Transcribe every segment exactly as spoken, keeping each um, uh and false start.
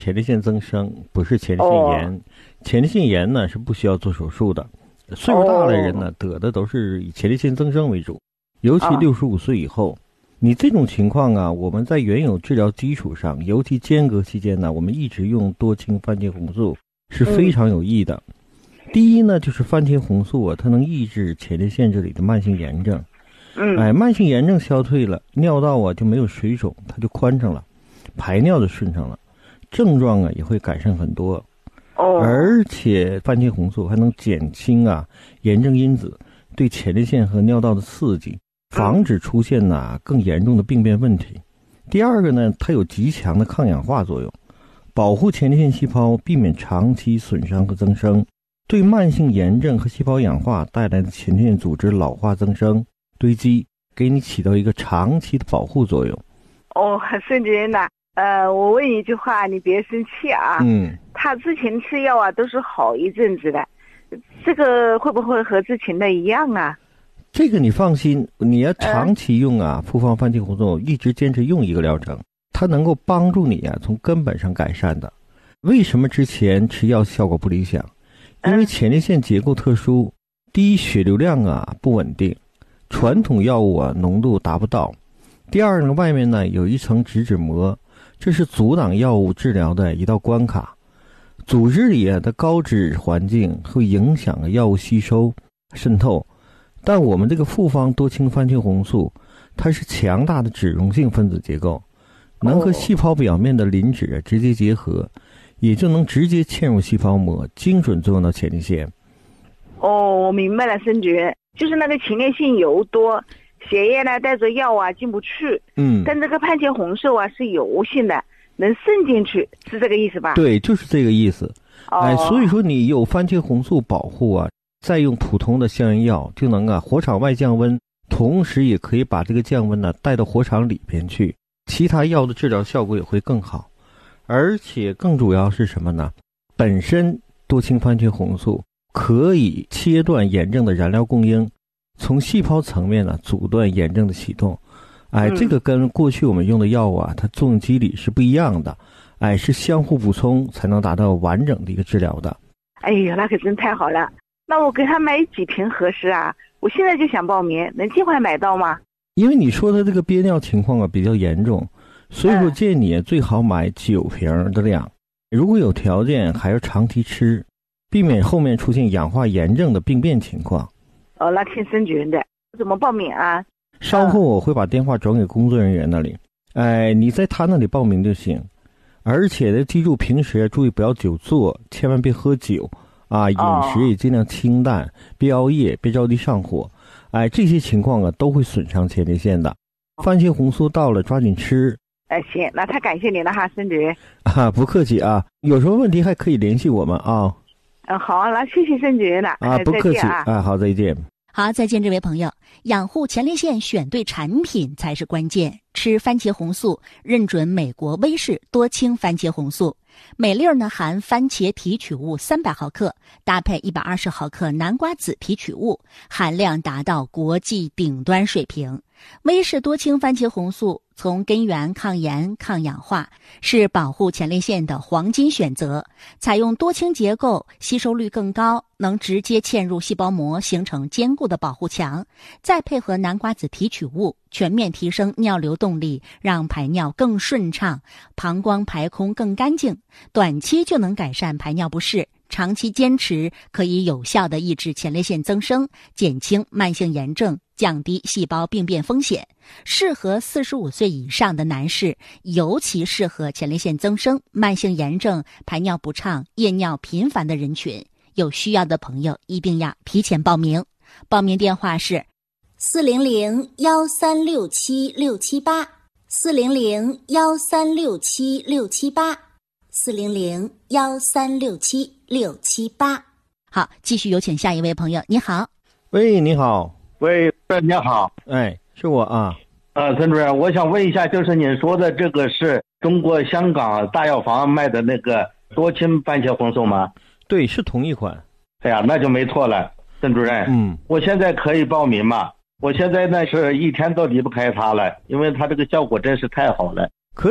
前列腺增生，不是前列腺炎。哦、前列腺炎呢是不需要做手术的，岁数大的人呢、哦、得的都是以前列腺增生为主，尤其六十五岁以后。哦、你这种情况啊，我们在原有治疗基础上，尤其间隔期间呢，我们一直用多氢番茄红素是非常有益的。嗯、第一呢，就是番茄红素啊，它能抑制前列腺这里的慢性炎症。 嗯， 哎，慢性炎症消退了，尿道啊就没有水肿，它就宽敞了，排尿就顺畅了，症状啊也会改善很多。 哦， 而且番茄红素还能减轻啊炎症因子对前列腺和尿道的刺激，防止出现呐、啊、更严重的病变问题。第二个呢，它有极强的抗氧化作用，保护前列腺细胞，避免长期损伤和增生，对慢性炎症和细胞氧化带来的前列腺组织老化增生堆积，给你起到一个长期的保护作用。 哦，孙主任呐，呃，我问你一句话，你别生气啊。 嗯。 他之前吃药啊，都是好一阵子的，这个会不会和之前的一样啊？ 这个你放心，你要长期用啊，复方番茄红素，一直坚持用一个疗程，它能够帮助你啊从根本上改善的。为什么之前吃药效果不理想？因为前列腺结构特殊，第一血流量啊不稳定，传统药物啊浓度达不到。第二呢，外面呢有一层脂质膜，这是阻挡药物治疗的一道关卡。组织里啊的高脂环境会影响药物吸收渗透，但我们这个复方多氢番茄红素，它是强大的脂溶性分子结构，能和细胞表面的磷脂直接结合，也就能直接嵌入细胞膜，精准作用到前列腺。 哦，我明白了，孙主任，就是那个前列腺油多，血液呢带着药啊进不去。 嗯， 但这个番茄红素啊是油性的，能渗进去，是这个意思吧？ 对，就是这个意思。 哦、 哎，所以说你有番茄红素保护啊，再用普通的消炎药就能啊火场外降温，同时也可以把这个降温呢带到火场里边去，其他药的治疗效果也会更好。而且更主要是什么呢？本身多氢番茄红素可以切断炎症的燃料供应，从细胞层面呢阻断炎症的启动。哎，这个跟过去我们用的药物啊，它作用机理是不一样的。哎，是相互补充才能达到完整的一个治疗的。 哎呦，那可真太好了！那我给他买几瓶合适啊？我现在就想报名，能尽快买到吗？ 因为你说的这个憋尿情况啊比较严重，所以说建议你最好买九瓶的量。如果有条件，还要长期吃，避免后面出现氧化炎症的病变情况。 哦，那听孙主任的，怎么报名啊？ 稍后我会把电话转给工作人员那里，哎，你在他那里报名就行。而且呢，记住平时注意不要久坐，千万别喝酒啊，饮食也尽量清淡，别熬夜，别着急上火。哎，这些情况啊都会损伤前列腺的。番茄红素到了，抓紧吃。 哎，行，那太感谢您了哈，孙主任。 啊，不客气啊，有什么问题还可以联系我们啊。 嗯，好，那谢谢孙主任了。 啊，不客气啊， 啊，好，再见。 好，再见，这位朋友。养护前列腺选对产品才是关键。吃番茄红素，认准美国威士多氢番茄红素，每粒呢含番茄提取物三百毫克，搭配一百二十毫克南瓜子提取物，含量达到国际顶端水平。威士多氢番茄红素从根源抗炎抗氧化，是保护前列腺的黄金选择。采用多氢结构，吸收率更高，能直接嵌入细胞膜，形成坚固的保护墙。再配合南瓜子提取物，全面提升尿流动力，让排尿更顺畅，膀胱排空更干净。短期就能改善排尿不适，长期坚持可以有效地抑制前列腺增生，减轻慢性炎症，降低细胞病变风险。适合四十五岁以上的男士，尤其适合前列腺增生、慢性炎症、排尿不畅、夜尿频繁的人群。有需要的朋友一定要提前报名。报名电话是四零零幺三六七六七八，四零零幺三六七六七八，四零零幺三六七六七八。好，继续有请下一位朋友。你好。 喂，你好。 喂，你好。 哎，是我啊。 呃，陈主任，我想问一下，就是您说的这个是中国香港大药房卖的那个多氢番茄红素吗？ 对，是同一款。 哎呀，那就没错了，陈主任。 嗯， 我现在可以报名吗？我现在呢是一天都离不开它了，因为它这个效果真是太好了。 可以，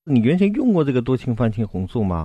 你原先用过这个多氢番茄红素吗？